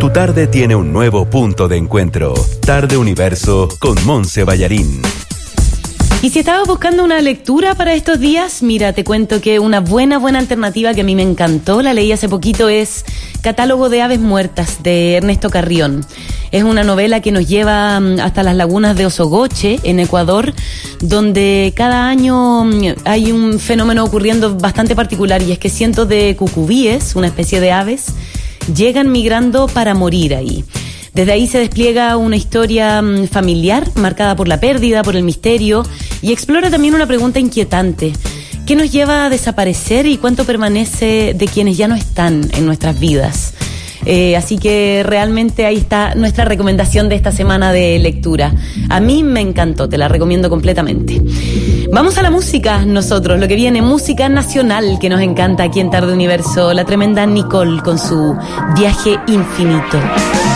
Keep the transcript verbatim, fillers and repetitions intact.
Tu tarde tiene un nuevo punto de encuentro. Tarde Universo con Monse Ballarín. Y si estabas buscando una lectura para estos días, mira, te cuento que una buena, buena alternativa que a mí me encantó, la leí hace poquito, es Catálogo de Aves Muertas, de Ernesto Carrión. Es una novela que nos lleva hasta las lagunas de Osogoche, en Ecuador, donde cada año hay un fenómeno ocurriendo bastante particular, y es que cientos de cucubíes, una especie de aves, llegan migrando para morir ahí. Desde ahí se despliega una historia familiar marcada por la pérdida, por el misterio, y explora también una pregunta inquietante. ¿Qué nos lleva a desaparecer y cuánto permanece de quienes ya no están en nuestras vidas? Eh, así que realmente ahí está nuestra recomendación de esta semana de lectura. A mí me encantó, te la recomiendo completamente. Vamos a la música nosotros, lo que viene, música nacional que nos encanta aquí en Tarde Universo, la tremenda Nicole con su Viaje Infinito.